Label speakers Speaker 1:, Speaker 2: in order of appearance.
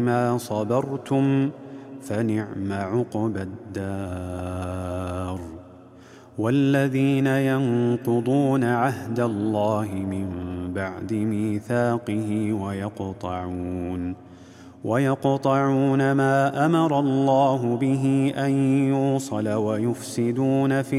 Speaker 1: ما صبرتم فنعم عقبى الدار. والذين ينقضون عهد الله من بعد ميثاقه ويقطعون ما أمر الله به أن يوصل ويفسدون في